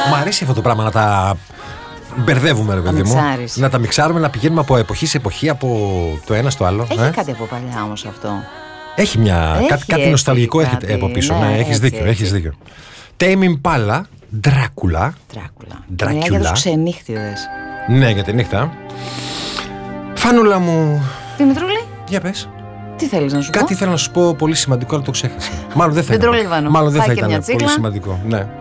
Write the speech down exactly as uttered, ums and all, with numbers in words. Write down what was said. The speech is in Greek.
Μ' αρέσει αυτό το πράγμα να τα μπερδεύουμε, ρε παιδί μου. Να τα μιξάρουμε, να πηγαίνουμε από εποχή σε εποχή, από το ένα στο άλλο. Έχει ε? κάτι από παλιά όμως αυτό. Έχει μια. Έχει, κάτι, κάτι έχει, νοσταλγικό κάτι, έρχεται από πίσω. ναι, Ναι, έχεις έτσι, δίκιο. έτσι. Έχεις δίκιο. Tame Impala, Dracula. Dracula. Είναι για τους ξενύχτιδες. Ναι, για τη νύχτα. Φάνουλα μου. Δημητρούλη, Για πες. τι θέλεις να σου Κάτι πω? θέλω να σου πω πολύ σημαντικό, αλλά το ξέχασα. Μάλλον δεν θα Δεν ήταν. τρώω λιβάνο. Μάλλον δεν Πάει θα και ήταν μια πολύ τσίκλα. σημαντικό. Ναι.